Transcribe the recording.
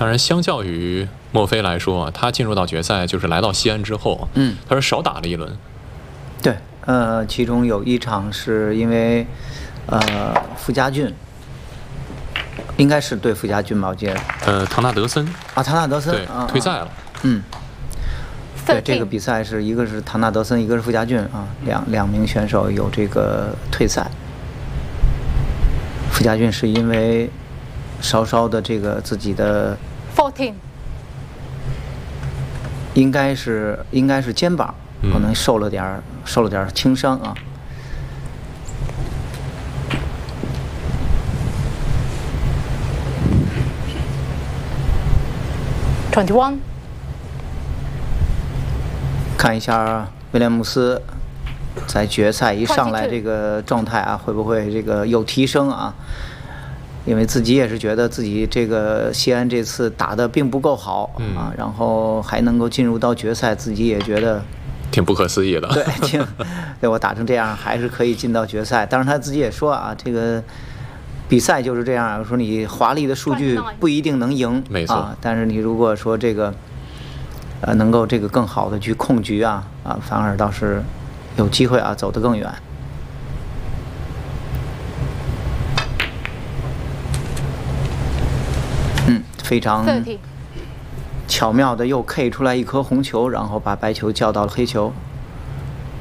当然，相较于墨菲来说啊，他进入到决赛就是来到西安之后，他是少打了一轮。 对，其中有一场是因为傅家俊，应该是对傅家俊吧，我记得。 唐纳德森啊，唐纳德森对退赛了。 对，这个比赛是一个是唐纳德森，一个是傅家俊啊，两名选手有这个退赛。傅家俊是因为稍稍的这个自己的 14 应该是肩膀可能受了点轻伤啊。 21。 看一下威廉姆斯在决赛一上来这个状态啊，会不会这个有提升啊？因为自己也是觉得自己这个西安这次打得并不够好啊，然后还能够进入到决赛，自己也觉得挺不可思议的。 对，我打成这样还是可以进到决赛。当然他自己也说啊，这个比赛就是这样，说你华丽的数据不一定能赢， 没错啊，但是你如果说这个能够这个更好的去控局啊，反而倒是有机会啊走得更远。非常巧妙的又 K 出来一颗红球，然后把白球叫到了黑球。